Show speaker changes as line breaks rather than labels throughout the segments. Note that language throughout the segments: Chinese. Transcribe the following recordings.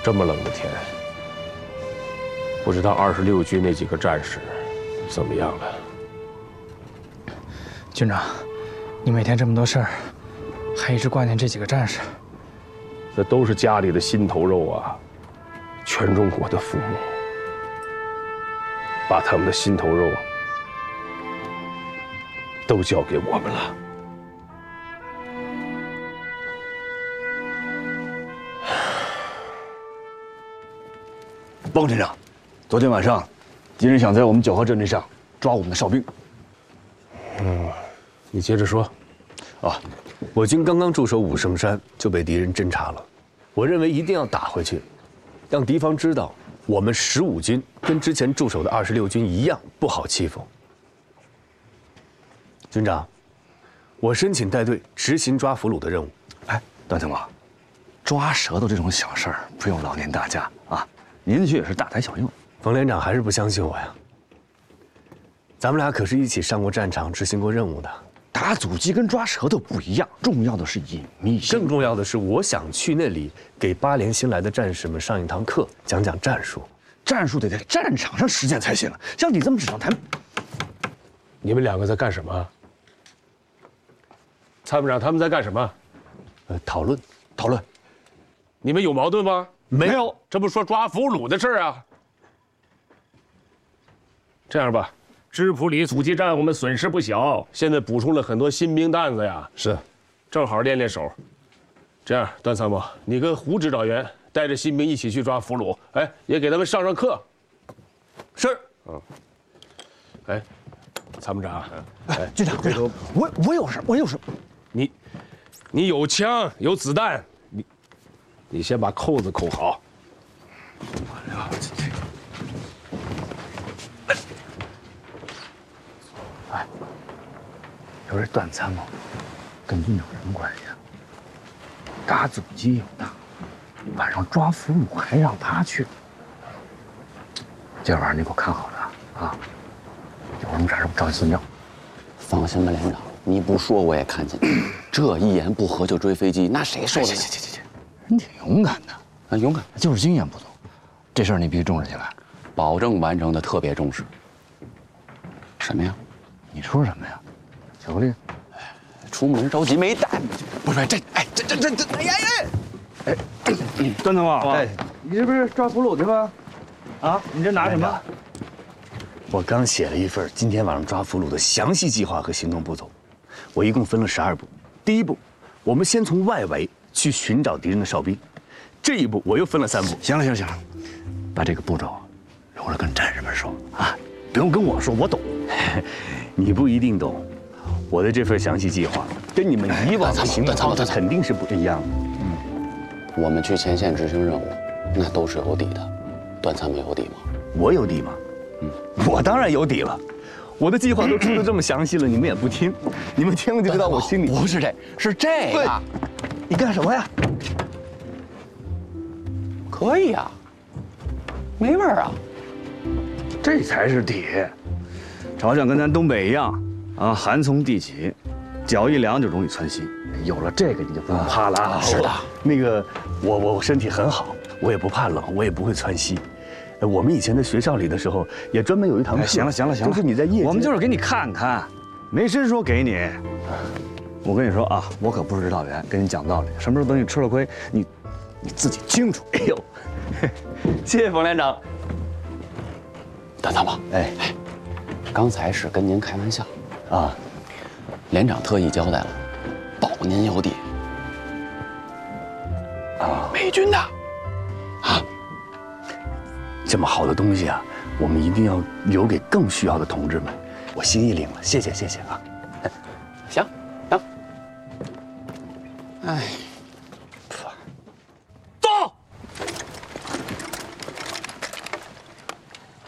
这么冷的天，不知道26军那几个战士怎么样了？
军长，你每天这么多事儿，还一直挂念这几个战士，
那都是家里的心头肉啊！全中国的父母把他们的心头肉都交给我们了。
汪镇长，昨天晚上，敌人想在我们9号阵地上抓我们的哨兵。
你接着说。
啊，我军刚刚驻守武圣山就被敌人侦察了，我认为一定要打回去，让敌方知道我们15军跟之前驻守的26军一样不好欺负。军长，我申请带队执行抓俘虏的任务。
哎，段参谋，抓舌头这种小事儿不用劳念大家啊。 您去也是大材小用，
冯连长还是不相信我呀？咱们俩可是一起上过战场、执行过任务的。
打阻击跟抓舌头不一样，重要的是隐秘性。
更重要的是，我想去那里给8连新来的战士们上一堂课，讲讲战术。
战术得在战场上实践才行。像你这么纸上谈，
你们两个在干什么？参谋长他们在干什么？
讨论。
你们有矛盾吗？
没有，
这不说抓俘虏的事儿啊。这样吧，芝普里阻击战我们损失不小，现在补充了很多新兵蛋子呀。
是，
正好练练手。这样，段参谋，你跟胡指导员带着新兵一起去抓俘虏，哎，也给他们上上课。
是。
哎，参谋长，
哎，军长，我有事，
你有枪有子弹，你先把扣子扣好。
哎，说这段参谋跟军长什么关系啊？打阻击有他，晚上抓俘虏还让他去。今晚上你给我看好了啊！有什么事我找你算账。
放心吧，连长，你不说我也看见。这一言不合就追飞机，那谁受得了？
行，人挺勇敢的。
很勇敢，
就是经验不足，这事儿你必须重视起来，
保证完成的特别重视。什么呀？
你说什么呀？巧克力？
出门着急没带。
不是这，段参谋，哎，你这不是抓俘虏去吗？啊，你这拿什么？
我刚写了一份今天晚上抓俘虏的详细计划和行动步骤，我一共分了12步。第一步，我们先从外围去寻找敌人的哨兵。 这一步我又分了3步。
行了，把这个步骤留着跟战士们说啊，不用跟我说，我懂。
你不一定懂，我的这份详细计划跟你们以往的行动方式肯定是不一样的。
我们去前线执行任务，那都是有底的。段参谋有底吗？
我有底吗？我当然有底了。我的计划都出得这么详细了，你们也不听，你们听了就知道我心里
不是这，是这个。
你干什么呀？
可以啊，没味儿啊，
这才是底。朝鲜跟咱东北一样啊，寒从地起，脚一凉就容易窜稀。有了这个，你就不用怕了啊。
是的，
那个我身体很好，我也不怕冷，我也不会窜稀。我们以前在学校里的时候，也专门有一堂课。
行了，
就是你在夜间，
我们就是给你看看，没真说给你。我跟你说啊，我可不是指导员，跟你讲道理。什么时候等你吃了亏，你自己清楚。
哎呦，谢谢冯连长。
段参谋，哎，刚才是跟您开玩笑
啊，
连长特意交代了，保您有底。
啊，
美军的，啊，
这么好的东西啊，我们一定要留给更需要的同志们。我心意领了，谢谢啊。
行。哎，
走。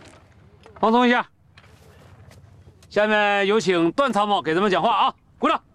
放松一下。下面有请段参谋给咱们讲话啊！鼓掌。